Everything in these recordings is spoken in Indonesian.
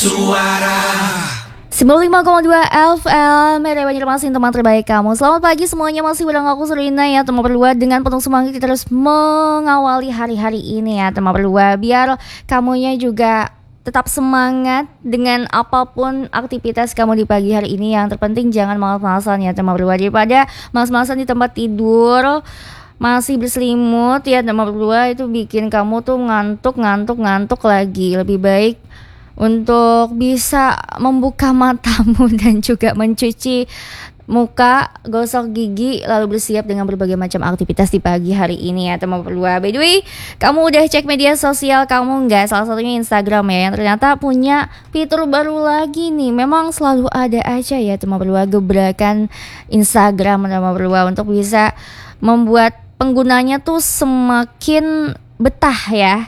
95,2 FM Media Banjarmasin, teman terbaik kamu. Selamat pagi semuanya, masih bareng aku Serina ya teman berdua. Dengan penuh semangat kita terus mengawali hari-hari ini ya teman berdua. Biar kamunya juga tetap semangat dengan apapun aktivitas kamu di pagi hari ini. Yang terpenting jangan malas-malasan ya teman berdua. Daripada malas-malasan di tempat tidur masih berselimut ya teman berdua, itu bikin kamu tuh ngantuk lagi. Lebih baik untuk bisa membuka matamu dan juga mencuci muka, gosok gigi, lalu bersiap dengan berbagai macam aktivitas di pagi hari ini ya teman berdua. By the way, kamu udah cek media sosial kamu nggak? Salah satunya Instagram ya, yang ternyata punya fitur baru lagi nih. Memang selalu ada aja ya teman berdua gebrakan Instagram teman berdua untuk bisa membuat penggunanya tuh semakin betah ya.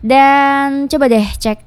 Dan coba deh cek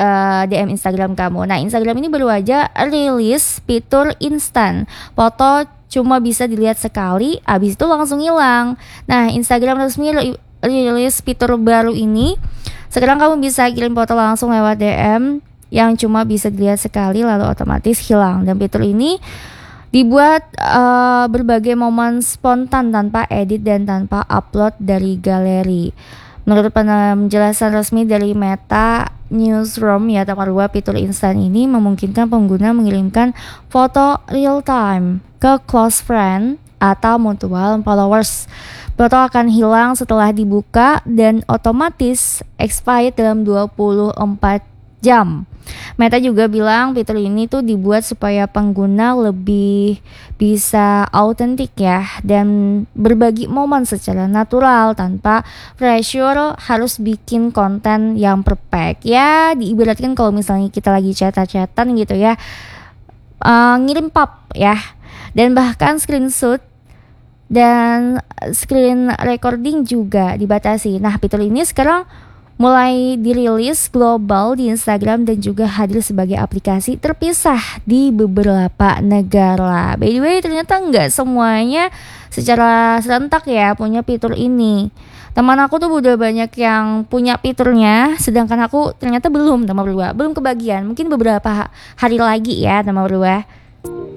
DM Instagram kamu. Nah, Instagram ini baru aja rilis fitur instan. Foto cuma bisa dilihat sekali, abis itu langsung hilang. Nah, Instagram resmi rilis fitur baru ini. Sekarang kamu bisa kirim foto langsung lewat DM yang cuma bisa dilihat sekali lalu otomatis hilang. Dan fitur ini dibuat berbagai momen spontan tanpa edit dan tanpa upload dari galeri. Menurut penjelasan resmi dari Meta Newsroom ya teman berdua, fitur instan ini memungkinkan pengguna mengirimkan foto real time ke close friend atau mutual followers. Foto akan hilang setelah dibuka dan otomatis expired dalam 24 jam. Meta juga bilang fitur ini tuh dibuat supaya pengguna lebih bisa autentik ya, dan berbagi momen secara natural tanpa pressure harus bikin konten yang perfect. Ya diibaratkan kalau misalnya kita lagi chat-chatan gitu ya, ngirim pop ya, dan bahkan screenshot dan screen recording juga dibatasi. Nah, fitur ini sekarang mulai dirilis global di Instagram dan juga hadir sebagai aplikasi terpisah di beberapa negara. By the way, ternyata nggak semuanya secara serentak ya punya fitur ini. Teman aku tuh udah banyak yang punya fiturnya, sedangkan aku ternyata belum teman berdua, belum kebagian. Mungkin beberapa hari lagi ya teman berdua.